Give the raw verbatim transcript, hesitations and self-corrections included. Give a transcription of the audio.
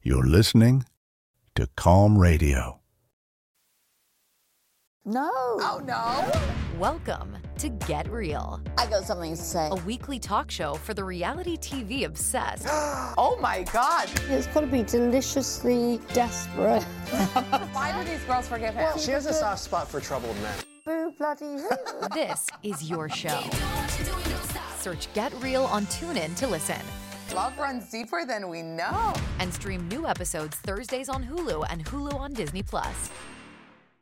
You're listening to Calm Radio. No. Oh, no. Welcome to Get Real. I got something to say. A weekly talk show for the reality T V obsessed. Oh, my God. It's got to be deliciously desperate. Why do these girls forgive him? She has a soft spot for troubled men. Boo bloody who. This is your show. Search Get Real on TuneIn to listen. Love runs deeper than we know. And stream new episodes Thursdays on Hulu and Hulu on Disney Plus.